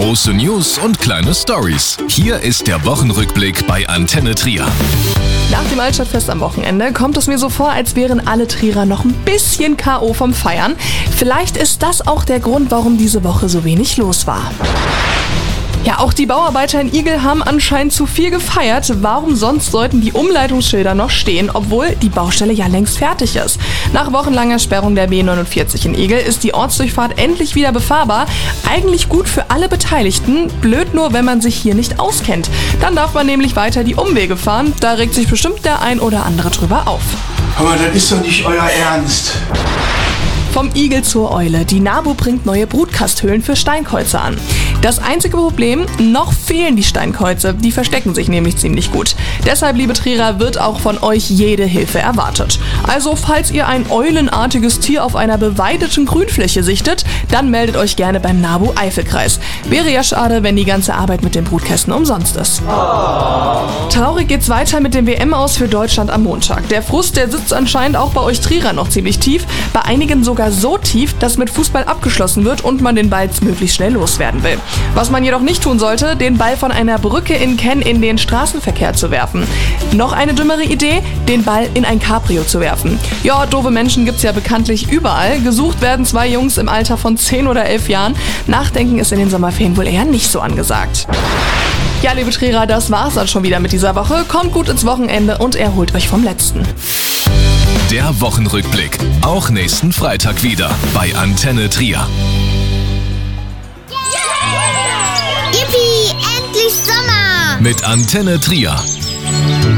Große News und kleine Stories. Hier ist der Wochenrückblick bei Antenne Trier. Nach dem Altstadtfest am Wochenende kommt es mir so vor, als wären alle Trierer noch ein bisschen K.O. vom Feiern. Vielleicht ist das auch der Grund, warum diese Woche so wenig los war. Ja, auch die Bauarbeiter in Igl haben anscheinend zu viel gefeiert. Warum sonst sollten die Umleitungsschilder noch stehen, obwohl die Baustelle ja längst fertig ist? Nach wochenlanger Sperrung der B49 in Igl ist die Ortsdurchfahrt endlich wieder befahrbar. Eigentlich gut für alle Beteiligten, blöd nur, wenn man sich hier nicht auskennt. Dann darf man nämlich weiter die Umwege fahren. Da regt sich bestimmt der ein oder andere drüber auf. Aber das ist doch nicht euer Ernst. Vom Igel zur Eule. Die NABU bringt neue Brutkasthöhlen für Steinkäuze an. Das einzige Problem, noch fehlen die Steinkäuze. Die verstecken sich nämlich ziemlich gut. Deshalb, liebe Trierer, wird auch von euch jede Hilfe erwartet. Also, falls ihr ein eulenartiges Tier auf einer beweideten Grünfläche sichtet, dann meldet euch gerne beim NABU Eifelkreis. Wäre ja schade, wenn die ganze Arbeit mit den Brutkästen umsonst ist. Traurig geht's weiter mit dem WM-Aus für Deutschland am Montag. Der Frust, der sitzt anscheinend auch bei euch Trierer noch ziemlich tief. Bei einigen sogar so tief, dass mit Fußball abgeschlossen wird und man den Ball möglichst schnell loswerden will. Was man jedoch nicht tun sollte, den Ball von einer Brücke in Kenn in den Straßenverkehr zu werfen. Noch eine dümmere Idee, den Ball in ein Cabrio zu werfen. Ja, doofe Menschen gibt's ja bekanntlich überall. Gesucht werden zwei Jungs im Alter von 10 oder 11 Jahren. Nachdenken ist in den Sommerferien wohl eher nicht so angesagt. Ja, liebe Trierer, das war's dann schon wieder mit dieser Woche. Kommt gut ins Wochenende und erholt euch vom Letzten. Der Wochenrückblick. Auch nächsten Freitag wieder bei Antenne Trier. Yippie, endlich Sommer! Mit Antenne Trier.